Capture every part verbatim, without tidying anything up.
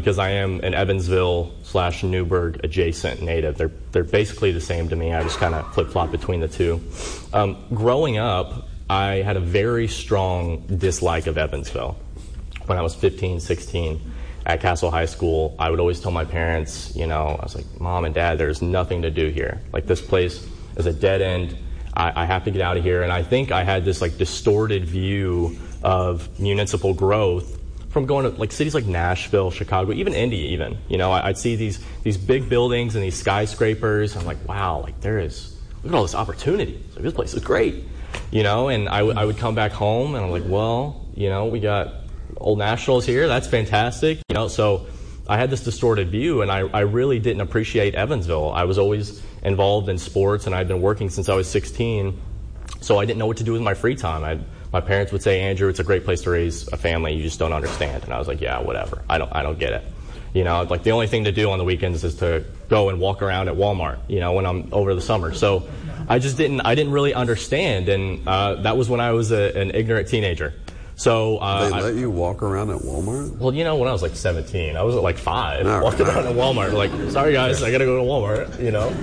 because I am an Evansville slash Newburgh adjacent native. They're they're basically the same to me. I just kind of flip-flop between the two. Um, growing up, I had a very strong dislike of Evansville. When I was fifteen, sixteen, at Castle High School, I would always tell my parents, you know, I was like, Mom and Dad, there's nothing to do here. Like, this place is a dead end. I, I have to get out of here. And I think I had this, like, distorted view of municipal growth from going to, like, cities like Nashville, Chicago, even Indy even. You know, I, I'd see these these big buildings and these skyscrapers. And I'm like, wow, like, there is, look at all this opportunity. Like, this place is great. You know, and I, w- I would come back home, and I'm like, well, you know, we got Old Nationals here. That's fantastic. You know, so I had this distorted view, and I, I really didn't appreciate Evansville. I was always involved in sports, and I'd been working since I was sixteen, so I didn't know what to do with my free time. I, my parents would say, Andrew, it's a great place to raise a family. You just don't understand. And I was like, yeah, whatever. I don't I don't get it. You know, like, the only thing to do on the weekends is to go and walk around at Walmart, you know, when I'm over the summer. So I just didn't, I didn't really understand. And uh, that was when I was a, an ignorant teenager. So uh, they let I, you walk around at Walmart? Well, you know, when I was like seventeen, I was at like five, All walking right. around at Walmart. Like, sorry guys, I got to go to Walmart, you know.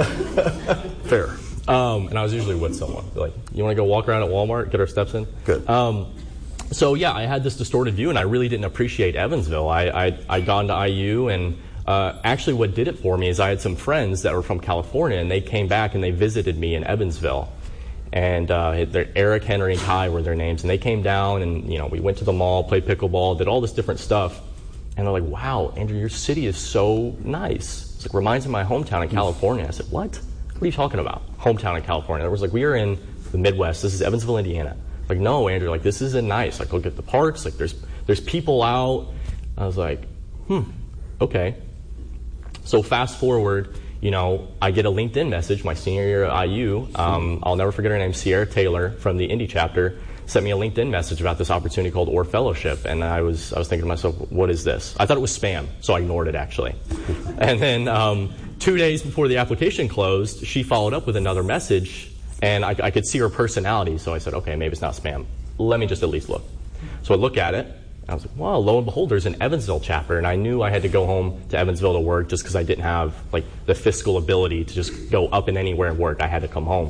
Fair. Um, and I was usually with someone. Like, you want to go walk around at Walmart, get our steps in? Good. Um, so yeah, I had this distorted view, and I really didn't appreciate Evansville. I I I'd gone to I U, and uh, actually what did it for me is I had some friends that were from California, and they came back and they visited me in Evansville. And uh, Eric, Henry, and Kai were their names. And they came down, and, you know, we went to the mall, played pickleball, did all this different stuff. And they're like, wow, Andrew, your city is so nice. It's like, reminds me of my hometown in California. I said, what? What are you talking about? Hometown in California. It was like, we are in the Midwest. This is Evansville, Indiana. Like, no, Andrew, like, this isn't nice. Like, look at the parks. Like, there's there's people out. I was like, hmm, okay. So fast forward. You know, I get a LinkedIn message my senior year at I U. Um, I'll never forget her name, Sierra Taylor from the Indy chapter, sent me a LinkedIn message about this opportunity called Orr Fellowship. And I was I was thinking to myself, what is this? I thought it was spam, so I ignored it, actually. And then um, two days before the application closed, she followed up with another message, and I, I could see her personality. So I said, okay, maybe it's not spam. Let me just at least look. So I look at it. I was like, wow, lo and behold, there's an Evansville chapter. And I knew I had to go home to Evansville to work just because I didn't have, like, the fiscal ability to just go up and anywhere and work. I had to come home.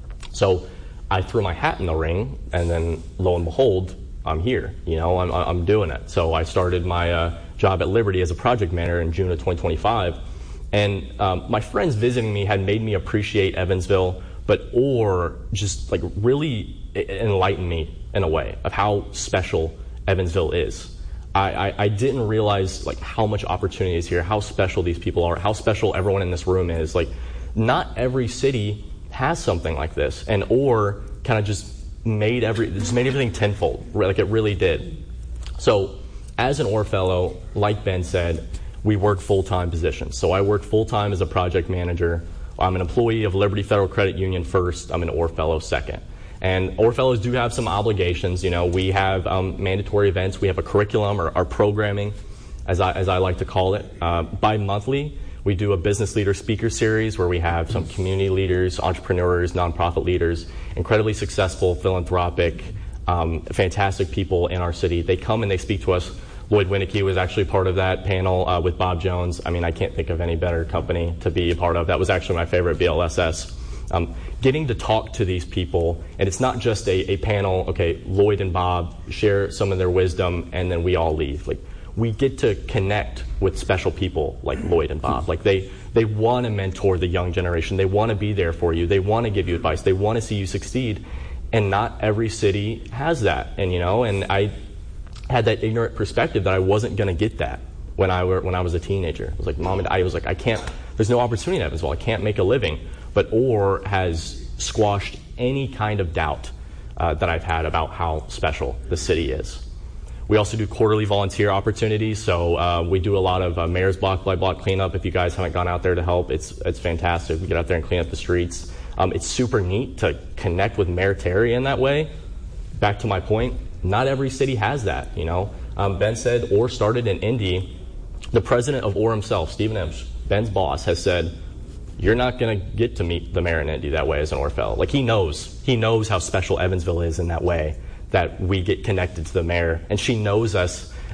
So I threw my hat in the ring, and then lo and behold, I'm here. You know, I'm, I'm doing it. So I started my uh, job at Liberty as a project manager in June of twenty twenty-five. And um, my friends visiting me had made me appreciate Evansville, but or just, like, really enlighten me in a way of how special Evansville is. I, I, I didn't realize, like, how much opportunity is here, how special these people are, how special everyone in this room is. Like, not every city has something like this, and or kind of just made every just made everything tenfold, like it really did. So, as an Orr Fellow, like Ben said, we work full-time positions. So I work full-time as a project manager. I'm an employee of Liberty Federal Credit Union first. I'm an Orr Fellow second. And Orr Fellows do have some obligations. You know, we have um, mandatory events. We have a curriculum, or our programming, as I, as I like to call it. Uh, bi-monthly, we do a business leader speaker series where we have some community leaders, entrepreneurs, nonprofit leaders, incredibly successful, philanthropic, um, fantastic people in our city. They come and they speak to us. Lloyd Winnicky was actually part of that panel uh, with Bob Jones. I mean, I can't think of any better company to be a part of. That was actually my favorite B L S S. Um, getting to talk to these people, and it's not just a, a panel, okay, Lloyd and Bob share some of their wisdom, and then we all leave. Like, we get to connect with special people like Lloyd and Bob. Like, they, they want to mentor the young generation. They want to be there for you. They want to give you advice. They want to see you succeed, and not every city has that. And, you know, and I had that ignorant perspective that I wasn't going to get that when I were when I was a teenager. I was like, Mom and I was like, I can't, there's no opportunity in Evansville. I can't make a living. But Orr has squashed any kind of doubt uh, that I've had about how special the city is. We also do quarterly volunteer opportunities, so uh, we do a lot of uh, mayor's block by block cleanup. If you guys haven't gone out there to help, it's it's fantastic. We get out there and clean up the streets. Um, it's super neat to connect with Mayor Terry in that way. Back to my point, not every city has that. You know, um, Ben said Orr started in Indy. The president of Orr himself, Stephen Imsch, Ben's boss, has said, you're not going to get to meet the mayor in Indy that way as an Orr Fellow. Like, he knows. He knows how special Evansville is in that way, that we get connected to the mayor. And she knows us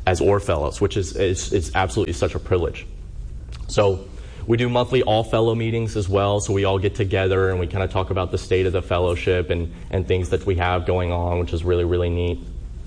as Orr Fellows, which is, is, is absolutely such a privilege. So we do monthly all-fellow meetings as well, so we all get together and we kind of talk about the state of the fellowship and, and things that we have going on, which is really, really neat.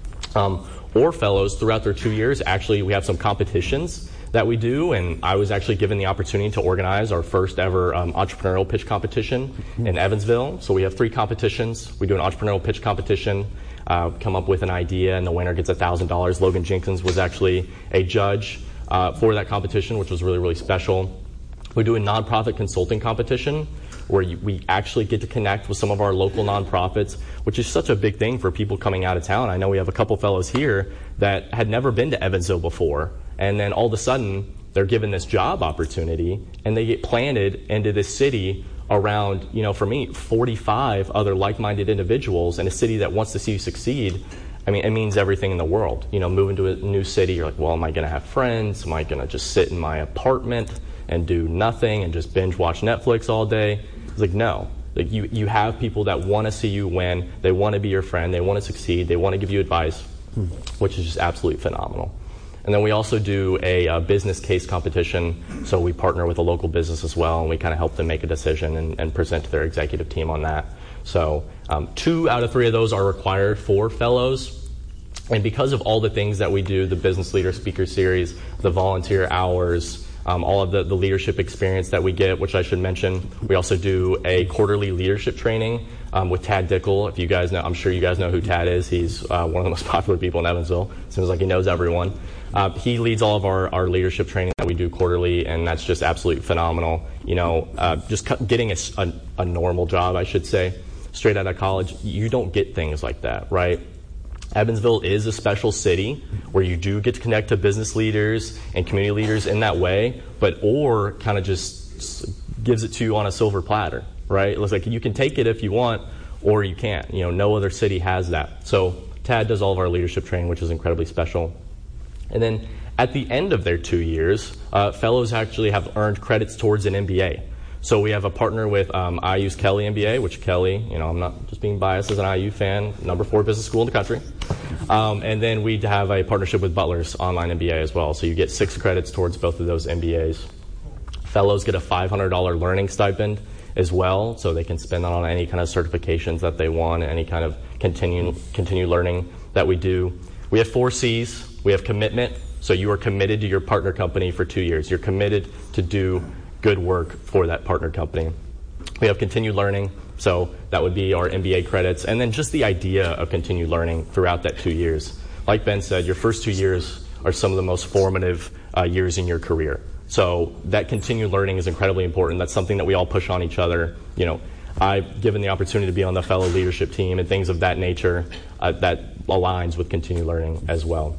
Um, Orr Fellows, throughout their two years, actually we have some competitions that we do, and I was actually given the opportunity to organize our first ever um, entrepreneurial pitch competition in Evansville. So we have three competitions. We do an entrepreneurial pitch competition, uh, come up with an idea, and the winner gets one thousand dollars. Logan Jenkins was actually a judge uh, for that competition, which was really, really special. We do a nonprofit consulting competition where you, we actually get to connect with some of our local nonprofits, which is such a big thing for people coming out of town. I know we have a couple fellows here that had never been to Evansville before, and then all of a sudden they're given this job opportunity and they get planted into this city around, you know, for me, forty-five other like-minded individuals in a city that wants to see you succeed. I mean, it means everything in the world. You know, moving to a new city, you're like, well, am I going to have friends? Am I going to just sit in my apartment and do nothing and just binge watch Netflix all day? It's like, no. Like you, you have people that want to see you win. They want to be your friend. They want to succeed. They want to give you advice, which is just absolutely phenomenal. And then we also do a, a business case competition. So we partner with a local business as well, and we kind of help them make a decision and, and present to their executive team on that. So um, two out of three of those are required for fellows. And because of all the things that we do, the Business Leader Speaker Series, the volunteer hours, Um, all of the, the leadership experience that we get, which I should mention. We also do a quarterly leadership training um, with Tad Dickel. If you guys know, I'm sure you guys know who Tad is. He's uh, one of the most popular people in Evansville. Seems like he knows everyone. Uh, he leads all of our, our leadership training that we do quarterly, and that's just absolutely phenomenal. You know, uh, just cu- getting a, a, a normal job, I should say, straight out of college, you don't get things like that, right? Evansville is a special city where you do get to connect to business leaders and community leaders in that way, but Orr kind of just gives it to you on a silver platter, right? It looks like you can take it if you want, or you can't. You know, no other city has that. So Tad does all of our leadership training, which is incredibly special. And then at the end of their two years, uh, fellows actually have earned credits towards an M B A. So we have a partner with um, I U's Kelley M B A, which Kelley, you know, I'm not just being biased as an I U fan, number four business school in the country. Um, and then we have a partnership with Butler's online M B A as well. So you get six credits towards both of those M B As. Fellows get a five hundred dollars learning stipend as well, so they can spend that on any kind of certifications that they want, any kind of continue, continue learning that we do. We have four C's. We have commitment. So you are committed to your partner company for two years. You're committed to do good work for that partner company. We have continued learning, so that would be our M B A credits, and then just the idea of continued learning throughout that two years. Like Ben said, your first two years are some of the most formative uh, years in your career. So that continued learning is incredibly important. That's something that we all push on each other. You know, I've given the opportunity to be on the fellow leadership team and things of that nature uh, that aligns with continued learning as well.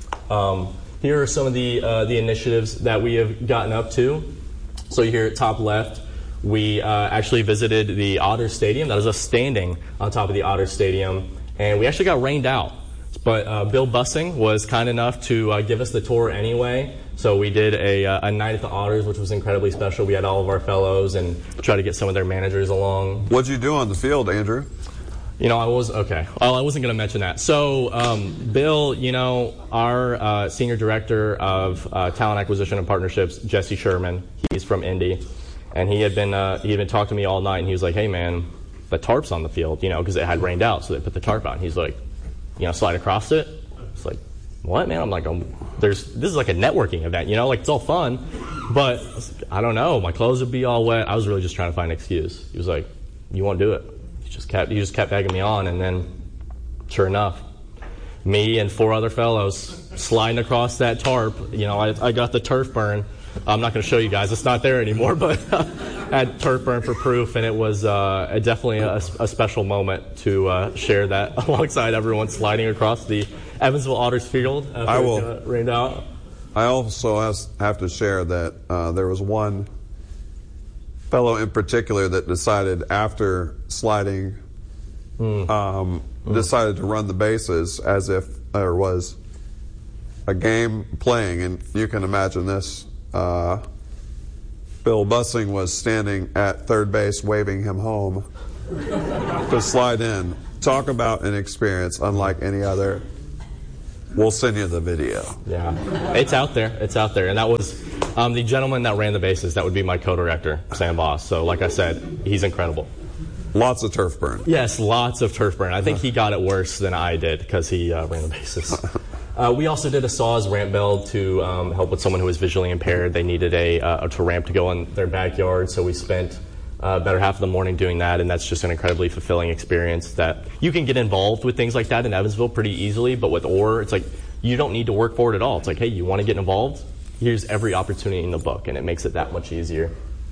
Um, here are some of the uh, the initiatives that we have gotten up to. So here at top left, we uh, actually visited the Otter Stadium. That is us standing on top of the Otter Stadium, and we actually got rained out. But uh, Bill Bussing was kind enough to uh, give us the tour anyway. So we did a, uh, a night at the Otters, which was incredibly special. We had all of our fellows and tried to get some of their managers along. What'd you do on the field, Andrew? You know, I was, okay. Well, I wasn't going to mention that. So, um, Bill, you know, our uh, senior director of uh, talent acquisition and partnerships, Jesse Sherman, he's from Indy, and he had been uh, he had been talking to me all night, and he was like, hey, man, the tarp's on the field, you know, because it had rained out, so they put the tarp out. And he's like, you know, slide across it. It's like, what, man? I'm like, um, there's this is like a networking event, you know, like it's all fun, but I don't know, my clothes would be all wet. I was really just trying to find an excuse. He was like, you won't do it. He just kept he just kept egging me on, and then sure enough, me and four other fellows sliding across that tarp. You know, I, I got the turf burn. I'm not going to show you guys; it's not there anymore. But I had turf burn for proof, and it was uh, a, definitely a, a special moment to uh, share that alongside everyone sliding across the Evansville Otters field after I will, it uh, rained out. I also has, have to share that uh, there was one fellow in particular that decided after sliding, mm. Um, mm. decided to run the bases as if there was a game playing, and you can imagine this. Uh, Bill Bussing was standing at third base waving him home to slide in. Talk about an experience unlike any other. we'll send you the video. Yeah, it's out there. It's out there. And that was um, the gentleman that ran the bases. That would be my co-director, Sam Boss. So like I said, he's incredible. Lots of turf burn. Yes, lots of turf burn. I think he got it worse than I did because he uh, ran the bases. Uh, we also did a saws ramp build to um, help with someone who was visually impaired. They needed a, uh, a ramp to go in their backyard, so we spent uh, better half of the morning doing that, and that's just an incredibly fulfilling experience that you can get involved with things like that in Evansville pretty easily, but with O R, it's like you don't need to work for it at all. It's like, hey, you want to get involved? Here's every opportunity in the book, and it makes it that much easier.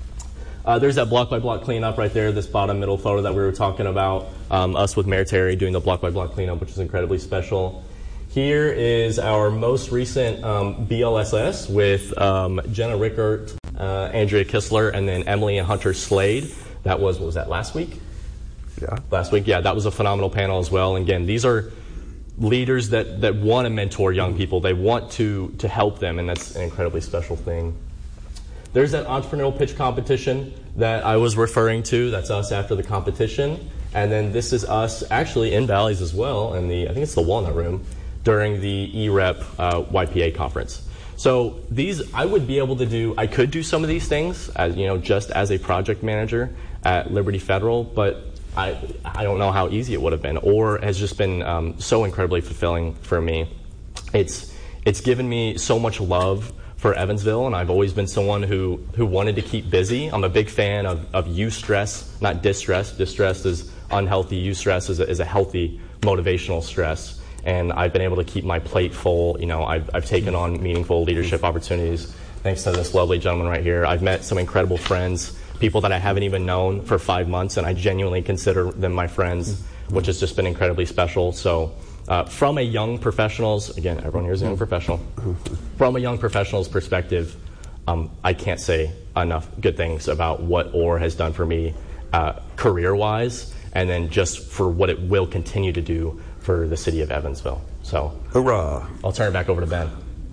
Uh, there's that block-by-block cleanup right there, this bottom middle photo that we were talking about, um, us with Mayor Terry doing the block-by-block cleanup, which is incredibly special. Here is our most recent um, B L S S with um, Jenna Rickert, uh, Andrea Kistler, and then Emily and Hunter Slade. That was, what was that, last week? Yeah. Last week, yeah, that was a phenomenal panel as well. And again, these are leaders that, that want to mentor young people. They want to, to help them, and that's an incredibly special thing. There's that entrepreneurial pitch competition that I was referring to. That's us after the competition. And then this is us actually in Bally's as well, in the, I think it's the Walnut Room, during the E R E P uh, Y P A conference. So these, I would be able to do, I could do some of these things, as you know, just as a project manager at Liberty Federal, but I, I don't know how easy it would have been, or has just been um, so incredibly fulfilling for me. It's, it's given me so much love for Evansville, and I've always been someone who, who wanted to keep busy. I'm a big fan of, of eustress, not distress. Distress is unhealthy. Eustress is a, is a healthy motivational stress. And I've been able to keep my plate full. You know, I've, I've taken on meaningful leadership opportunities thanks to this lovely gentleman right here. I've met some incredible friends, people that I haven't even known for five months, and I genuinely consider them my friends, which has just been incredibly special. So uh, from a young professional's, again, everyone here is a young professional, from a young professional's perspective, um, I can't say enough good things about what O R has done for me uh, career-wise, and then just for what it will continue to do for the city of Evansville. So, hurrah! I'll turn it back over to Ben.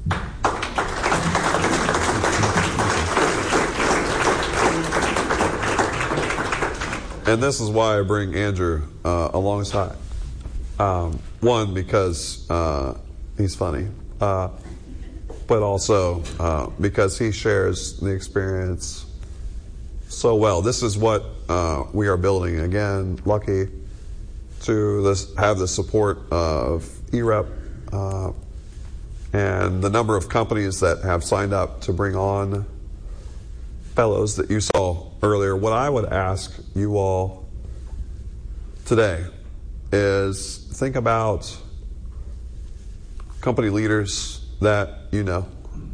And this is why I bring Andrew uh, alongside. Um, one, because uh, he's funny, uh, but also uh, because he shares the experience so well. This is what uh, we are building. Again, lucky to this, have the support of E R E P uh, and the number of companies that have signed up to bring on fellows that you saw earlier. What I would ask you all today is think about company leaders that you know.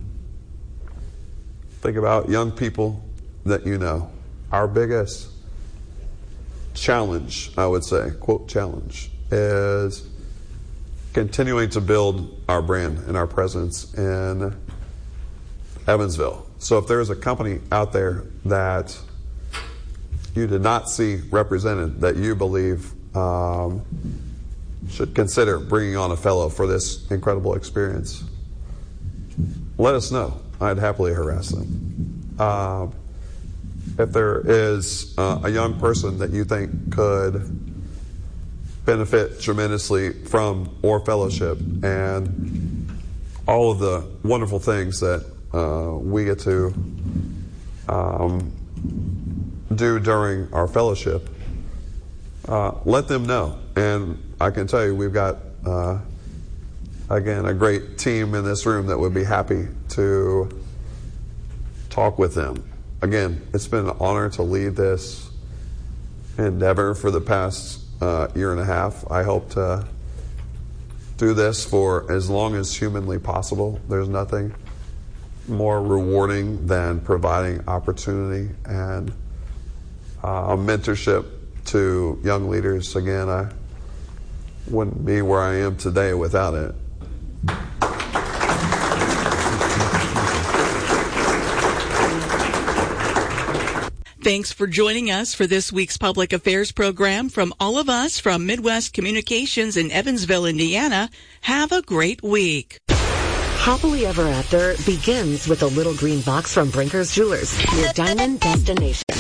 Think about young people that you know. Our biggest challenge, I would say, quote challenge, is continuing to build our brand and our presence in Evansville. So if there's a company out there that you did not see represented that you believe um, should consider bringing on a fellow for this incredible experience, let us know. I'd happily harass them. Uh, if there is uh, a young person that you think could benefit tremendously from O R Fellowship and all of the wonderful things that uh, we get to um, do during our fellowship, uh, let them know. And I can tell you we've got, uh, again, a great team in this room that would be happy to talk with them. Again, it's been an honor to lead this endeavor for the past uh, year and a half. I hope to do this for as long as humanly possible. There's nothing more rewarding than providing opportunity and uh, mentorship to young leaders. Again, I wouldn't be where I am today without it. Thanks for joining us for this week's Public Affairs program. From all of us from Midwest Communications in Evansville, Indiana, have a great week. Happily Ever After begins with a little green box from Brinker's Jewelers, your diamond destination.